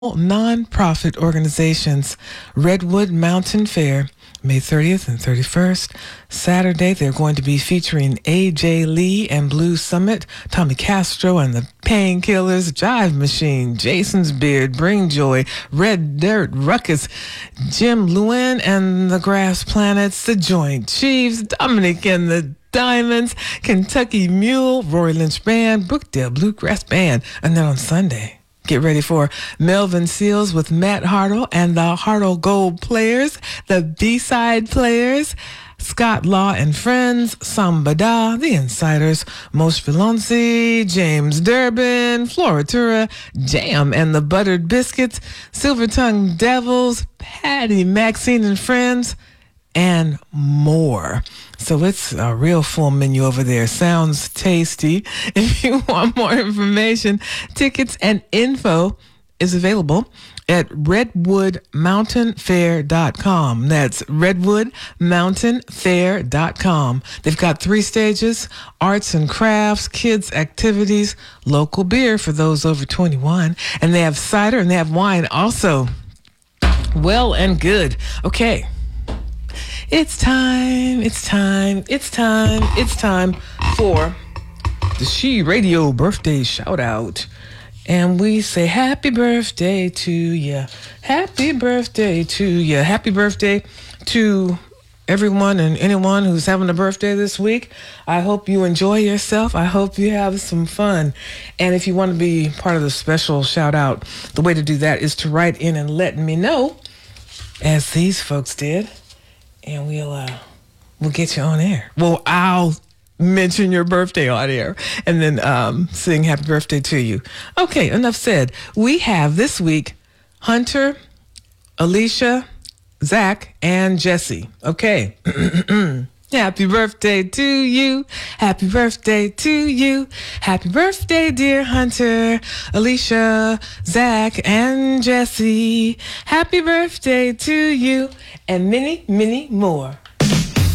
nonprofit organizations. Redwood Mountain Fair, May 30th and 31st. Saturday, they're going to be featuring A.J. Lee and Blue Summit, Tommy Castro and the Painkillers, Jive Machine, Jason's Beard, Bring Joy, Red Dirt, Ruckus, Jim Lewin and the Grass Planets, The Joint Chiefs, Dominic and the Diamonds, Kentucky Mule, Rory Lynch Band, Brookdale Bluegrass Band. And then on Sunday, get ready for Melvin Seals with Matt Hartle and the Hartle Gold Players, the B-Side Players, Scott Law and Friends, Sambada, The Insiders, Moshe Filonsi, James Durbin, Floratura, Jam and the Buttered Biscuits, Silver Tongue Devils, Patty Maxine and Friends, and more. So it's a real full menu over there. Sounds tasty. If you want more information, tickets and info is available at redwoodmountainfair.com. That's redwoodmountainfair.com. They've got 3 stages: arts and crafts, kids activities, local beer for those over 21, and they have cider and they have wine also. Well and good. Okay. It's time for the She Radio birthday shout out. And we say happy birthday to ya. Happy birthday to ya. Happy birthday to everyone and anyone who's having a birthday this week. I hope you enjoy yourself. I hope you have some fun. And if you want to be part of the special shout out, the way to do that is to write in and let me know, as these folks did. And we'll get you on air. Well, I'll mention your birthday on air and then sing happy birthday to you. Okay, enough said. We have this week Hunter, Alicia, Zach, and Jesse. Okay. Happy birthday to you. Happy birthday to you. Happy birthday, dear Hunter, Alicia, Zach, and Jesse. Happy birthday to you, and many, many more.